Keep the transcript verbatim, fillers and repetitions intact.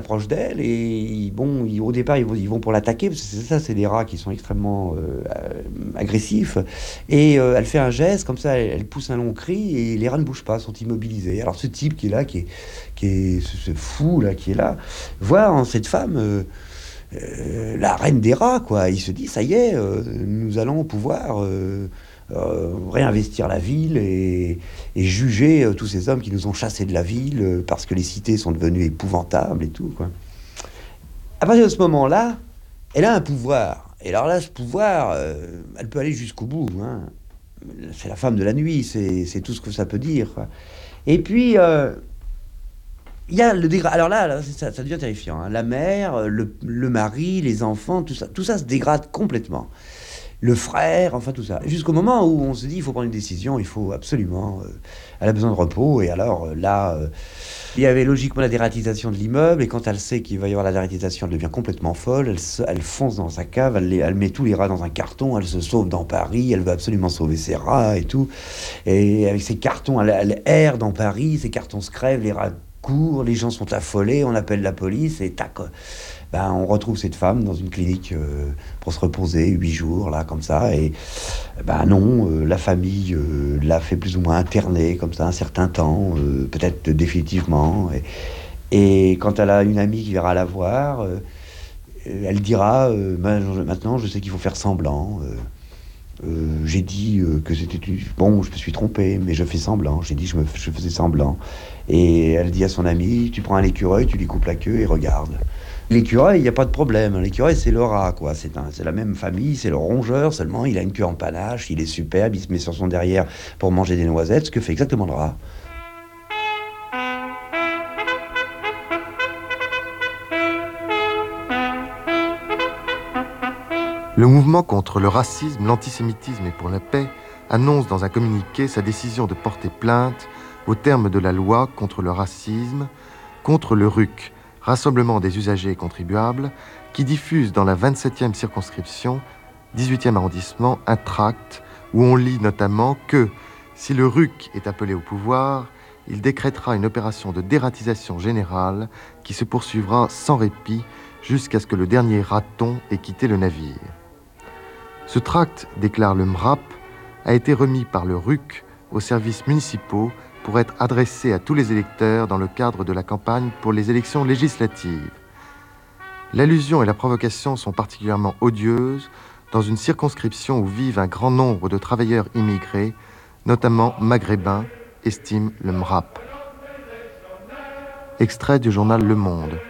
s'approche d'elle et bon, ils, au départ, ils vont, ils vont pour l'attaquer, parce que c'est ça, c'est des rats qui sont extrêmement euh, agressifs. Et euh, elle fait un geste, comme ça, elle, elle pousse un long cri et les rats ne bougent pas, sont immobilisés. Alors ce type qui est là, qui est, qui est ce, ce fou là, qui est là, voit en cette femme euh, euh, la reine des rats, quoi. Il se dit, ça y est, euh, nous allons pouvoir euh, euh, réinvestir la ville et, et juger euh, tous ces hommes qui nous ont chassés de la ville euh, parce que les cités sont devenues épouvantables et tout, quoi. À partir de ce moment-là, elle a un pouvoir. Et alors là, ce pouvoir, euh, elle peut aller jusqu'au bout, hein. C'est la femme de la nuit, c'est, c'est tout ce que ça peut dire, quoi. Et puis, euh, il y a le dégrade. Alors là, là ça, ça devient terrifiant, hein. La mère, le, le mari, les enfants, tout ça, tout ça se dégrade complètement. Le frère, enfin tout ça. Jusqu'au moment où on se dit, il faut prendre une décision, il faut absolument... Euh, elle a besoin de repos, et alors euh, là, euh, il y avait logiquement la dératisation de l'immeuble, et quand elle sait qu'il va y avoir la dératisation, elle devient complètement folle, elle, se, elle fonce dans sa cave, elle, les, elle met tous les rats dans un carton, elle se sauve dans Paris, elle veut absolument sauver ses rats et tout. Et avec ses cartons, elle, elle erre dans Paris, ses cartons se crèvent, les rats courent, les gens sont affolés, on appelle la police, et tac... Ben, on retrouve cette femme dans une clinique euh, pour se reposer, huit jours, là, comme ça. Et ben non, euh, la famille euh, l'a fait plus ou moins interner, comme ça, un certain temps, euh, peut-être définitivement. Et, et quand elle a une amie qui viendra la voir, euh, elle dira euh, ben, maintenant, je sais qu'il faut faire semblant. Euh, euh, j'ai dit euh, que c'était... Bon, je me suis trompé, mais je fais semblant. J'ai dit que je, me, je faisais semblant. Et elle dit à son ami, tu prends un écureuil, tu lui coupes la queue et regarde. L'écureuil, il n'y a pas de problème. L'écureuil, c'est le rat, quoi. C'est, un, c'est la même famille, c'est le rongeur, seulement il a une queue en panache, il est superbe, il se met sur son derrière pour manger des noisettes, ce que fait exactement le rat. Le mouvement contre le racisme, l'antisémitisme et pour la paix annonce dans un communiqué sa décision de porter plainte au terme de la loi contre le racisme, contre le R U C, Rassemblement des usagers et contribuables, qui diffuse dans la vingt-septième circonscription, dix-huitième arrondissement, un tract où on lit notamment que, si le R U C est appelé au pouvoir, il décrétera une opération de dératisation générale qui se poursuivra sans répit jusqu'à ce que le dernier raton ait quitté le navire. Ce tract, déclare le M R A P, a été remis par le R U C aux services municipaux pour être adressé à tous les électeurs dans le cadre de la campagne pour les élections législatives. L'allusion et la provocation sont particulièrement odieuses dans une circonscription où vivent un grand nombre de travailleurs immigrés, notamment maghrébins, estime le M R A P. Extrait du journal Le Monde.